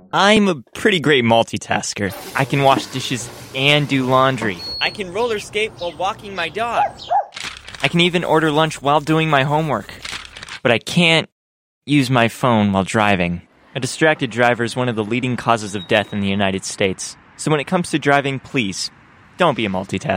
I'm a pretty great multitasker. I can wash dishes and do laundry. I can roller skate while walking my dog. I can even order lunch while doing my homework. But I can't use my phone while driving. A distracted driver is one of the leading causes of death in the United States. So when it comes to driving, please, don't be a multitasker.